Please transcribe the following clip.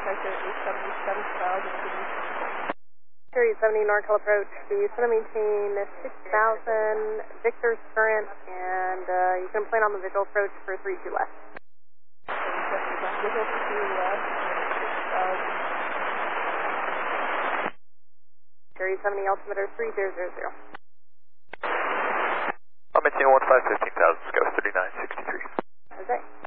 Vector 870, 7,000. Victor 870 NorCal approach. You want to maintain 6,000 Victor's current, and you can plan on the visual approach for 32 left. Visual for 3 left, 6,000. Victor 870 altimeter 3000. I'll maintain 15, 15,000, SCO 3963. Okay.